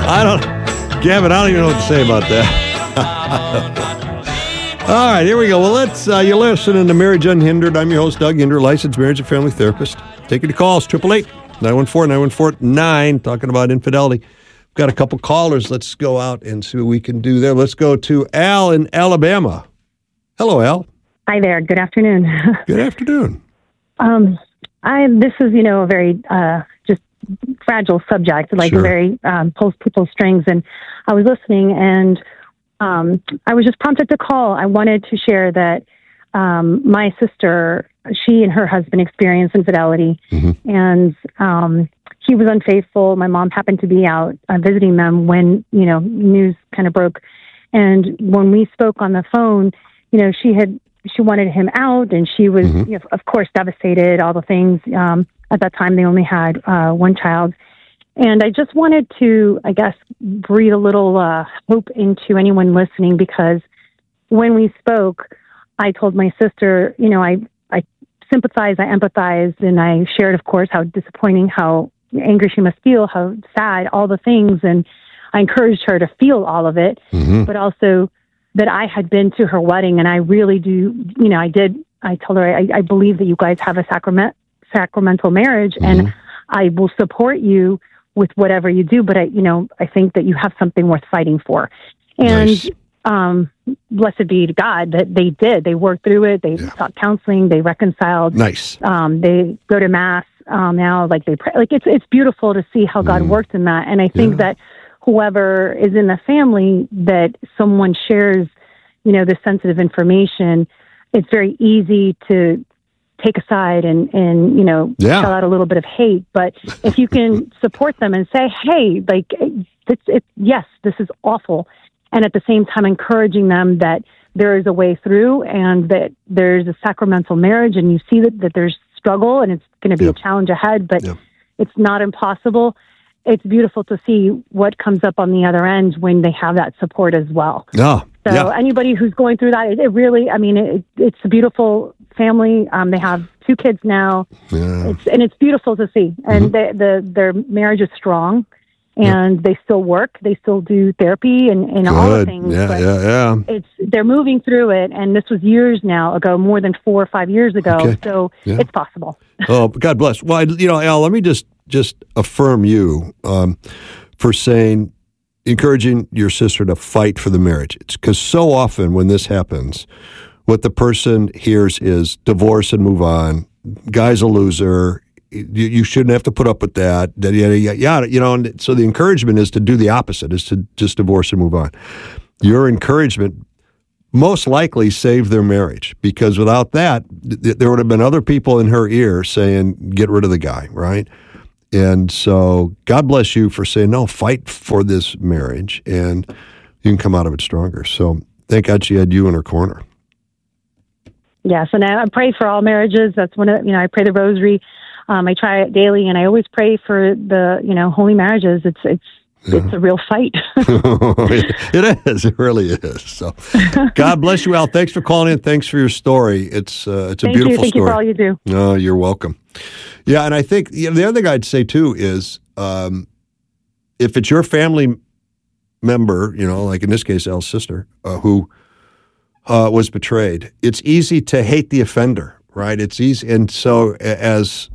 Gavin, I don't even know what to say about that. All right, here we go. Well, you're listening to Marriage Unhindered. I'm your host, Doug Hinder, licensed marriage and family therapist. Taking the calls, 888-914-9149, talking about infidelity. We've got a couple callers. Let's go out and see what we can do there. Let's go to Al in Alabama. Hello, Al. Hi there. Good afternoon. Good afternoon. This is, a very just fragile subject, like Sure. a very pulls people's strings. And I was listening, and I was just prompted to call. I wanted to share that my sister, she and her husband experienced infidelity, and he was unfaithful. My mom happened to be out visiting them when, news kind of broke. And when we spoke on the phone, she wanted him out, and she was, of course, devastated, all the things. At that time, they only had one child. And I just wanted to, I guess, breathe a little hope into anyone listening, because when we spoke, I told my sister, I sympathized, I empathized, and I shared, of course, how disappointing, how angry she must feel, how sad, all the things. And I encouraged her to feel all of it, but also that I had been to her wedding, and I really do, I told her, I believe that you guys have a sacramental marriage, and I will support you with whatever you do, but I think that you have something worth fighting for. And blessed be to God that they did. They worked through it. They sought counseling. They reconciled. Nice. They go to mass now. Like they pray. Like it's beautiful to see how God works in that. And I think that whoever is in the family, that someone shares, this sensitive information, it's very easy to take a side and shell out a little bit of hate. But if you can support them and say, hey, like, yes, this is awful. And at the same time, encouraging them that there is a way through, and that there's a sacramental marriage, and you see that there's struggle, and it's going to be a challenge ahead, but it's not impossible. It's beautiful to see what comes up on the other end when they have that support as well. So anybody who's going through that, it really, it's a beautiful family. They have 2 kids now, it's beautiful to see. And their marriage is strong, and they still work. They still do therapy and all the things. They're moving through it, and this was years now ago, more than 4 or 5 years ago. So it's possible. Oh, God bless. Well, Al, let me just affirm you for encouraging your sister to fight for the marriage. It's because so often when this happens, what the person hears is divorce and move on. Guy's a loser. You shouldn't have to put up with that. And so the encouragement is to do the opposite, is to just divorce and move on. Your encouragement most likely saved their marriage, because without that, there would have been other people in her ear saying, get rid of the guy, right? And so God bless you for saying, no, fight for this marriage, and you can come out of it stronger. So thank God she had you in her corner. Yes, and I pray for all marriages. That's one of I pray the rosary. I try it daily, and I always pray for the holy marriages. It's a real fight. It is. It really is. So God bless you, Al. Thanks for calling in. Thanks for your story. It's a beautiful story. Thank you for all you do. No, you're welcome. Yeah, and I think the other thing I'd say too is if it's your family member, like in this case, Al's sister, who was betrayed, it's easy to hate the offender, right? It's easy, and so as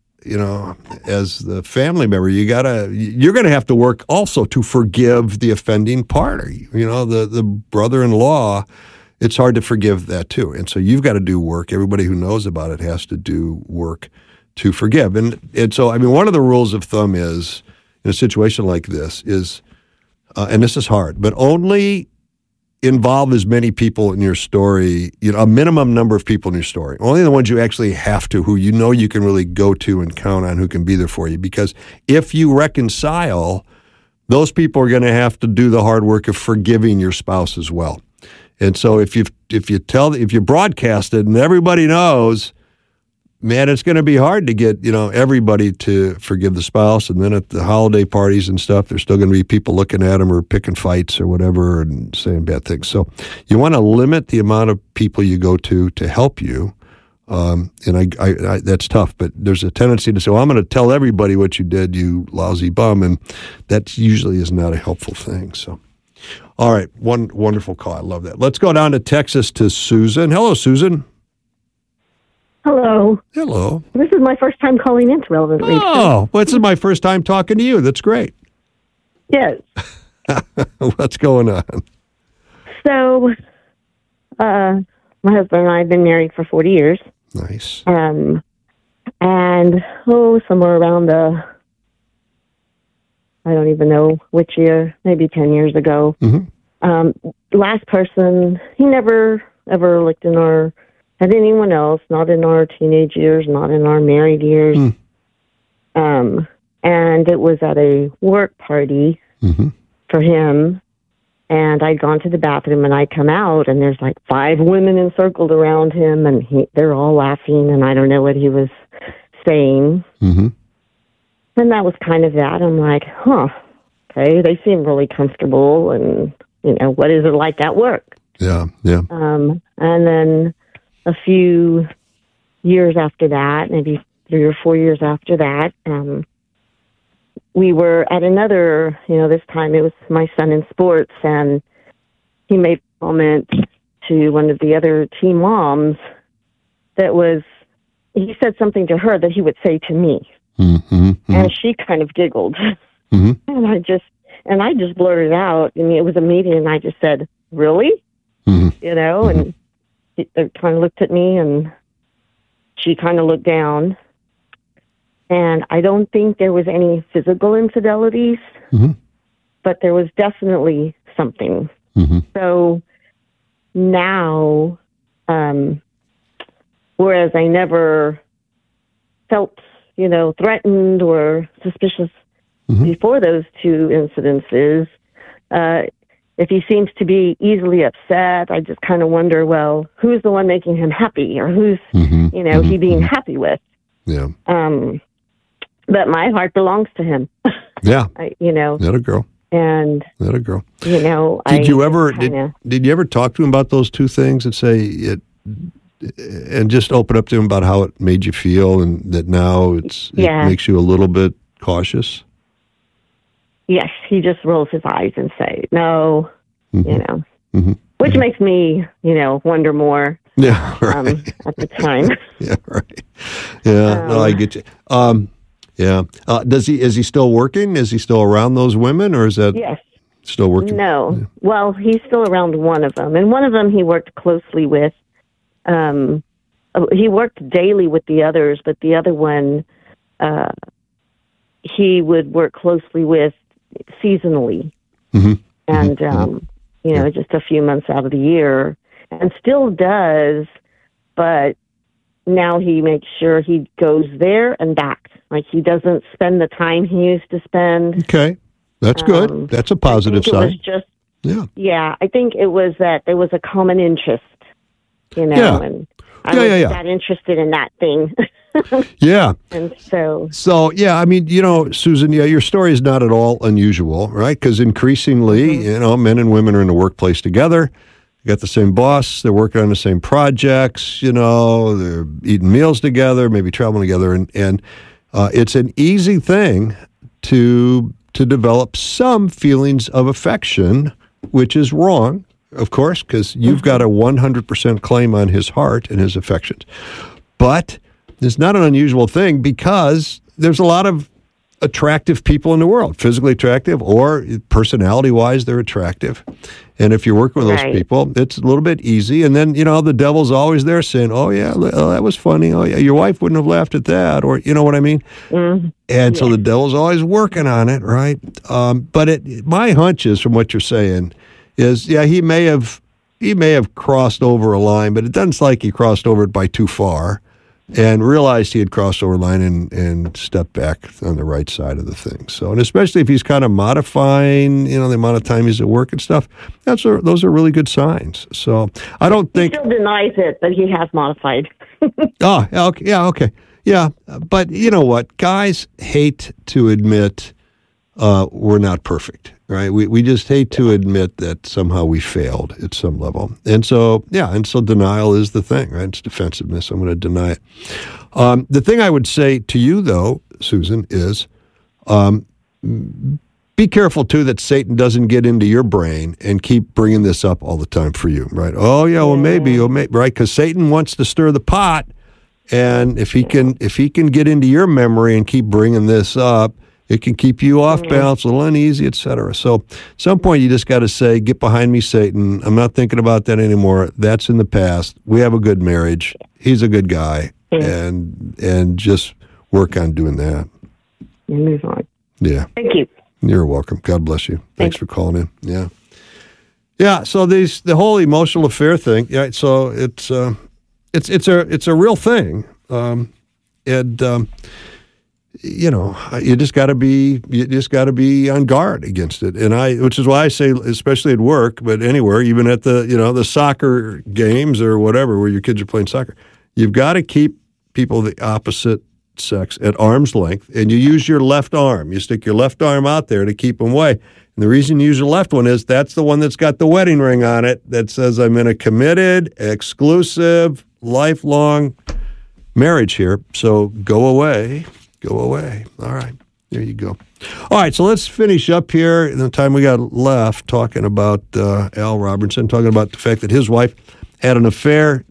the family member, you're going to have to work also to forgive the offending party. The brother-in-law, it's hard to forgive that too. And so you've got to do work. Everybody who knows about it has to do work to forgive. And so, one of the rules of thumb is, in a situation like this, is, and this is hard, but only involve as many people in your story, a minimum number of people in your story. Only the ones you actually have to, who you can really go to and count on, who can be there for you. Because if you reconcile, those people are going to have to do the hard work of forgiving your spouse as well. And so if you broadcast it and everybody knows, man, it's going to be hard to get, everybody to forgive the spouse. And then at the holiday parties and stuff, there's still going to be people looking at them or picking fights or whatever and saying bad things. So you want to limit the amount of people you go to help you. And I that's tough, but there's a tendency to say, well, I'm going to tell everybody what you did, you lousy bum. And that usually is not a helpful thing. So, all right. Wonderful call. I love that. Let's go down to Texas to Susan. Hello, Susan. Hello. Hello. This is my first time calling into Relevant Radio. Oh, well, this is my first time talking to you. That's great. Yes. What's going on? So, my husband and I have been married for 40 years. Nice. And, somewhere around I don't even know which year, maybe 10 years ago. Mm-hmm. Last person, he never ever looked at anyone else, not in our teenage years, not in our married years. And it was at a work party for him. And I'd gone to the bathroom, and I come out, and there's like 5 women encircled around him, and they're all laughing, and I don't know what he was saying. Mm-hmm. And that was kind of that. I'm like, okay, they seem really comfortable, and, what is it like at work? Yeah. And then a few years after that, maybe 3 or 4 years after that, we were at another, this time it was my son in sports, and he made a comment to one of the other team moms he said something to her that he would say to me. And she kind of giggled. And I just blurted out. I mean, it was a meeting, and I just said, really? And they kind of looked at me, and she kind of looked down. And I don't think there was any physical infidelities, but there was definitely something. So now, whereas I never felt, threatened or suspicious before those 2 incidences, if he seems to be easily upset, I just kind of wonder, well, who's the one making him happy, or who's, he being happy with? Yeah. But my heart belongs to him. Yeah. That a girl. And that a girl. Did you ever talk to him about those 2 things and say it, and just open up to him about how it made you feel, and that now it makes you a little bit cautious? Yes, he just rolls his eyes and say no, which makes me, wonder more. Yeah, right. At the time. Yeah, right. Yeah, no, I get you. Yeah. Is he still working? Is he still around those women, or is that still working? No. Yeah. Well, he's still around one of them, and one of them he worked closely with. He worked daily with the others, but the other one, he would work closely with seasonally, and just a few months out of the year, and still does, but now he makes sure he goes there and back. Like, he doesn't spend the time he used to spend. Okay, that's good. That's a positive sign. It was just, I think it was that there was a common interest, and I was that interested in that thing. Yeah. And so, I mean, Susan, your story is not at all unusual, right? Because increasingly, men and women are in the workplace together. You got the same boss. They're working on the same projects. They're eating meals together, maybe traveling together, and it's an easy thing to develop some feelings of affection, which is wrong, of course, because you've got a 100% claim on his heart and his affections. But it's not an unusual thing, because there's a lot of attractive people in the world, physically attractive or personality-wise, they're attractive. And if you're working with those people, it's a little bit easy. And then, the devil's always there saying, oh, yeah, that was funny. Oh, yeah, your wife wouldn't have laughed at that. Or, you know what I mean? And so the devil's always working on it, right? But my hunch is, from what you're saying, is, he may have crossed over a line, but it doesn't like he crossed over it by too far, and realized he had crossed over a line and stepped back on the right side of the thing. So, and especially if he's kind of modifying, the amount of time he's at work and stuff, those are really good signs. So I don't think... He still denies it, but he has modified. Oh, okay. Yeah, okay. Yeah, but you know what? Guys hate to admit we're not perfect, right? We just hate to admit that somehow we failed at some level. And so denial is the thing, right? It's defensiveness. I'm going to deny it. The thing I would say to you, though, Susan, is be careful, too, that Satan doesn't get into your brain and keep bringing this up all the time for you, right? Oh, yeah, well, maybe, right? Because Satan wants to stir the pot, and if he can get into your memory and keep bringing this up, it can keep you off balance, a little uneasy, et cetera. So at some point, you just got to say, get behind me, Satan. I'm not thinking about that anymore. That's in the past. We have a good marriage. He's a good guy. And just work on doing that. Move on. Yeah. Thank you. You're welcome. God bless you. Thanks for calling in. Yeah. Yeah. So the whole emotional affair thing. Yeah. So it's a real thing. You just got to be on guard against it. Which is why I say, especially at work, but anywhere, even at the soccer games or whatever, where your kids are playing soccer, you've got to keep people of the opposite sex at arm's length, and you use your left arm. You stick your left arm out there to keep them away. And the reason you use your left one is that's the one that's got the wedding ring on it that says I'm in a committed, exclusive, lifelong marriage here. So go away. All right. There you go. All right, so let's finish up here in the time we got left talking about Al Robertson, talking about the fact that his wife had an affair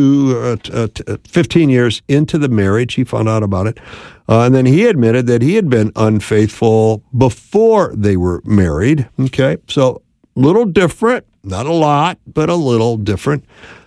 15 years into the marriage. He found out about it. And then he admitted that he had been unfaithful before they were married. Okay, so a little different. Not a lot, but a little different.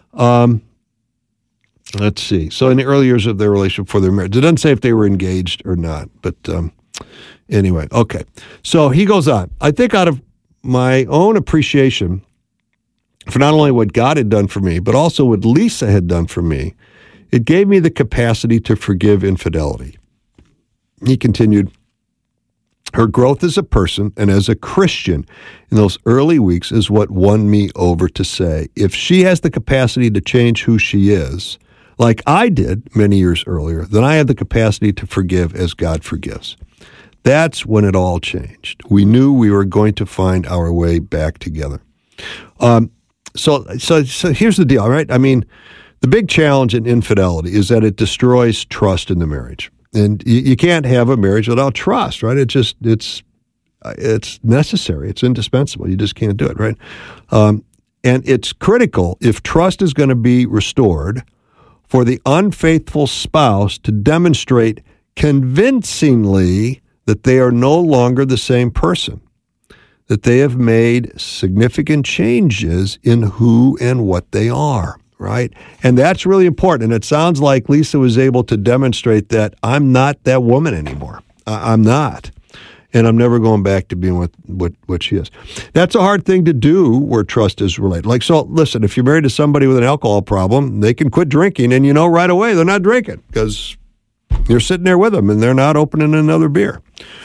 Let's see. So in the early years of their relationship before their marriage, it doesn't say if they were engaged or not. But anyway, okay. So he goes on. I think out of my own appreciation for not only what God had done for me, but also what Lisa had done for me, it gave me the capacity to forgive infidelity. He continued, her growth as a person and as a Christian in those early weeks is what won me over to say, if she has the capacity to change who she is, like I did many years earlier, then I have the capacity to forgive as God forgives. That's when it all changed. We knew we were going to find our way back together. So here's the deal, right? I mean, the big challenge in infidelity is that it destroys trust in the marriage. And you can't have a marriage without trust, right? It's necessary. It's indispensable. You just can't do it, right? And it's critical, if trust is going to be restored, for the unfaithful spouse to demonstrate convincingly that they are no longer the same person, that they have made significant changes in who and what they are, right? And that's really important. And it sounds like Lisa was able to demonstrate that I'm not that woman anymore. I'm not. And I'm never going back to being what she is. That's a hard thing to do where trust is related. Like, so listen, if you're married to somebody with an alcohol problem, they can quit drinking and you know right away they're not drinking because you're sitting there with them and they're not opening another beer.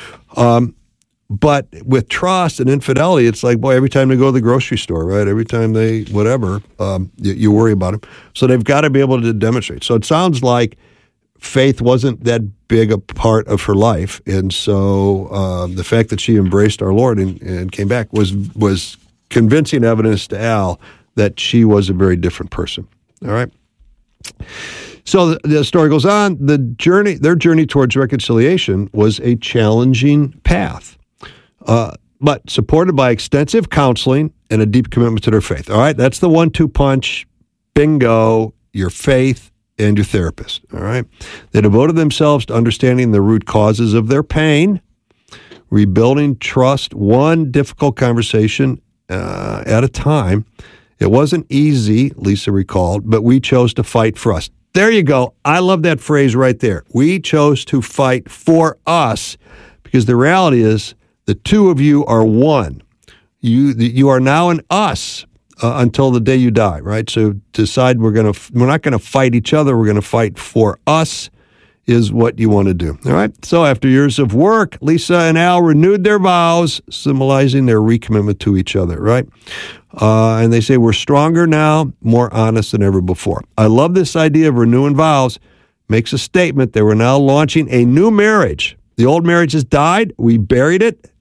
But with trust and infidelity, it's like, boy, every time they go to the grocery store, right? Every time they, whatever, you worry about them. So they've got to be able to demonstrate. So it sounds like faith wasn't that big a part of her life. And so the fact that she embraced our Lord and came back was convincing evidence to Al that she was a very different person. All right? So the story goes on. Their journey towards reconciliation was a challenging path, but supported by extensive counseling and a deep commitment to their faith. All right, that's the 1-2 punch. Bingo, your faith and your therapist. All right, they devoted themselves to understanding the root causes of their pain, rebuilding trust one difficult conversation at a time. It wasn't easy, Lisa recalled, but we chose to fight for us. There you go. I love that phrase right there. We chose to fight for us because the reality is the two of you are one. You are now an us until the day you die, right? So decide we're not going to fight each other. We're going to fight for us is what you want to do. All right. So after years of work, Lisa and Al renewed their vows, symbolizing their recommitment to each other, right? And they say, we're stronger now, more honest than ever before. I love this idea of renewing vows. Makes a statement that we're now launching a new marriage. The old marriage has died. We buried it.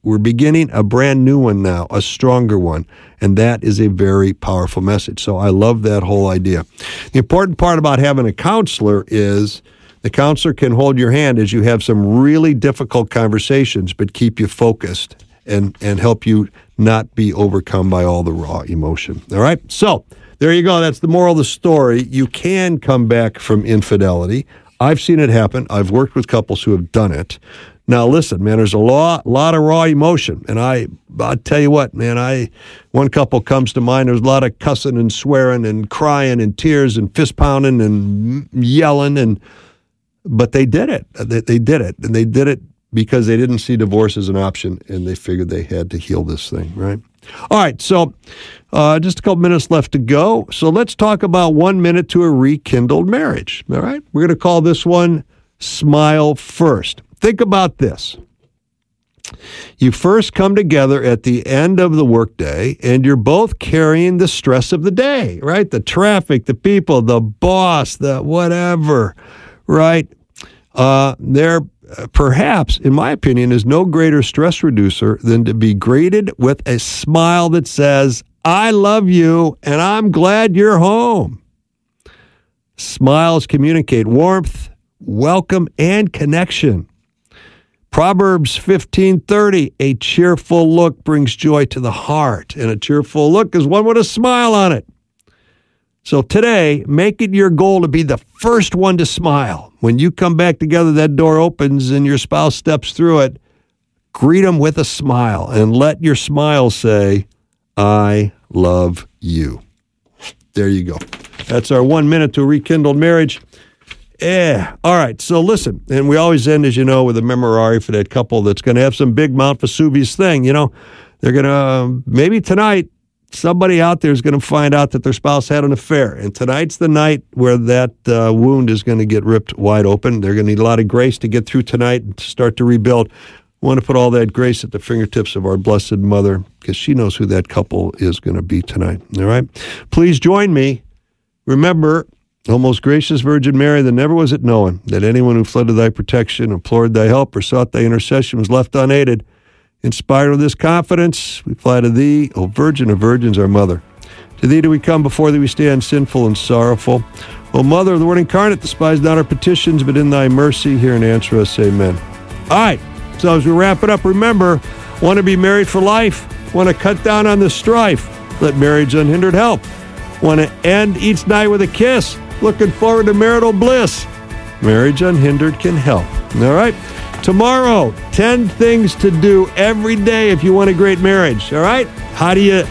We're beginning a brand new one now, a stronger one. And that is a very powerful message. So I love that whole idea. The important part about having a counselor is the counselor can hold your hand as you have some really difficult conversations, but keep you focused and help you not be overcome by all the raw emotion. All right? So there you go. That's the moral of the story. You can come back from infidelity. I've seen it happen. I've worked with couples who have done it. Now, listen, man, there's a lot of raw emotion. And I'll tell you what, man, one couple comes to mind. There's a lot of cussing and swearing and crying and tears and fist pounding and yelling. But they did it. They did it. And they did it because they didn't see divorce as an option. And they figured they had to heal this thing, right? All right, so just a couple minutes left to go. So let's talk about 1 minute to a rekindled marriage, all right? We're going to call this one Smile First. Think about this. You first come together at the end of the workday, and you're both carrying the stress of the day, right? The traffic, the people, the boss, the whatever, right? There perhaps, in my opinion, is no greater stress reducer than to be greeted with a smile that says, I love you, and I'm glad you're home. Smiles communicate warmth, welcome, and connection. Proverbs 15:30, a cheerful look brings joy to the heart, and a cheerful look is one with a smile on it. So today, make it your goal to be the first one to smile. When you come back together, that door opens and your spouse steps through it. Greet them with a smile and let your smile say, I love you. There you go. That's our 1 minute to a rekindled marriage. Yeah. All right. So listen, and we always end, as you know, with a memorare for that couple that's going to have some big Mount Vesuvius thing. You know, they're going to, maybe tonight, somebody out there is going to find out that their spouse had an affair. And tonight's the night where that wound is going to get ripped wide open. They're going to need a lot of grace to get through tonight and to start to rebuild. We want to put all that grace at the fingertips of our Blessed Mother because she knows who that couple is going to be tonight. All right? Please join me. Remember, O most gracious Virgin Mary, that never was it known that anyone who fled to thy protection, implored thy help, or sought thy intercession was left unaided. Inspired with this confidence, we fly to thee, O Virgin of Virgins, our Mother. To thee do we come, before thee we stand sinful and sorrowful. O Mother of the Word incarnate, despise not our petitions, but in thy mercy hear and answer us. Amen. All right, so as we wrap it up, remember, want to be married for life? Want to cut down on the strife? Let Marriage Unhindered help. Want to end each night with a kiss? Looking forward to marital bliss? Marriage Unhindered can help. All right? Tomorrow, 10 things to do every day if you want a great marriage. All right? How do you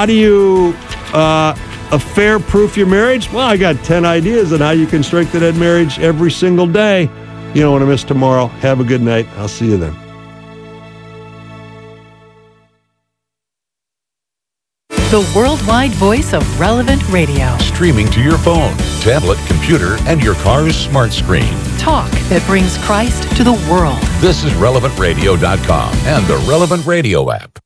affair-proof your marriage? Well, I got 10 ideas on how you can strengthen that marriage every single day. You don't want to miss tomorrow. Have a good night. I'll see you then. The worldwide voice of Relevant Radio. Streaming to your phone, tablet, computer, and your car's smart screen. Talk that brings Christ to the world. This is RelevantRadio.com and the Relevant Radio app.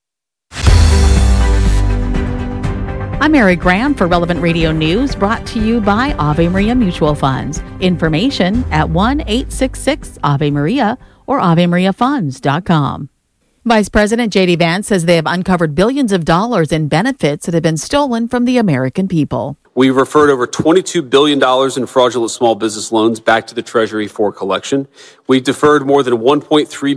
I'm Mary Graham for Relevant Radio News, brought to you by Ave Maria Mutual Funds. Information at 1-866-AVE-MARIA or AveMariaFunds.com. Vice President J.D. Vance says they have uncovered billions of dollars in benefits that have been stolen from the American people. We referred over $22 billion in fraudulent small business loans back to the Treasury for collection. We deferred more than $1.3